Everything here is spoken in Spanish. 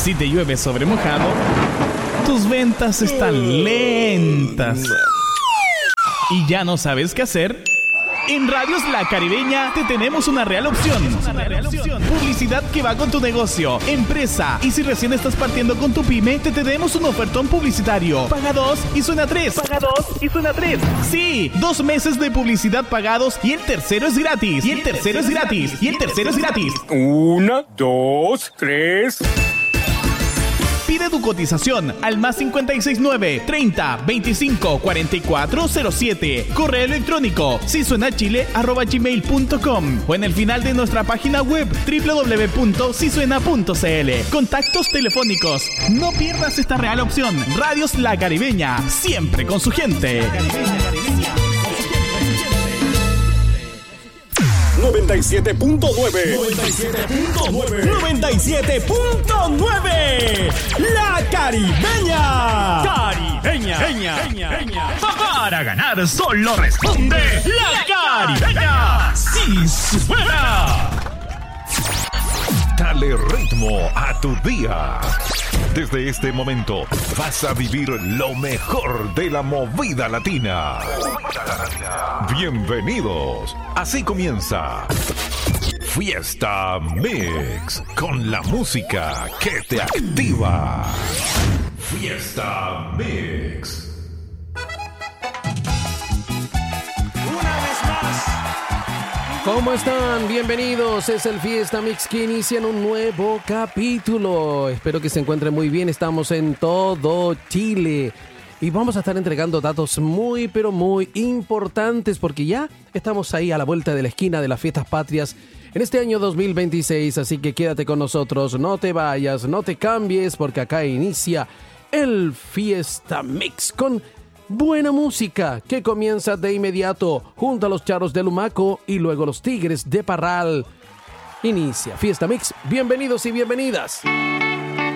Si te llueve sobre mojado, tus ventas están lentas y ya no sabes qué hacer. En Radios La Caribeña te tenemos una real opción. Publicidad que va con tu negocio, empresa. Y si recién estás partiendo con tu pyme, te tenemos un ofertón publicitario. Paga 2 y suena 3. Paga 2 y suena 3. Sí, 2 meses de publicidad pagados y el tercero es gratis. Y el tercero es gratis. Y el tercero es gratis. 1, 2, 3. Pide tu cotización al más 569 30 25 44 07. Correo electrónico sisuenachile@gmail.com o en el final de nuestra página web www.sisuena.cl. Contactos telefónicos. No pierdas esta real opción. Radios La Caribeña, siempre con su gente. 97.9 97.9 La Caribeña. Para ganar solo responde La Caribeña. ¡Sí suena! Dale ritmo a tu día. Desde este momento vas a vivir lo mejor de la movida latina. Bienvenidos. Así comienza Fiesta Mix, con la música que te activa. Fiesta Mix. ¿Cómo están? Bienvenidos. Es el Fiesta Mix que inicia en un nuevo capítulo. Espero que se encuentren muy bien. Estamos en todo Chile. Y vamos a estar entregando datos muy, pero muy importantes porque ya estamos ahí a la vuelta de la esquina de las fiestas patrias en este año 2026. Así que quédate con nosotros, no te vayas, no te cambies porque acá inicia el Fiesta Mix con buena música que comienza de inmediato junto a los Charros de Lumaco y luego los Tigres de Parral. Inicia Fiesta Mix. Bienvenidos y bienvenidas.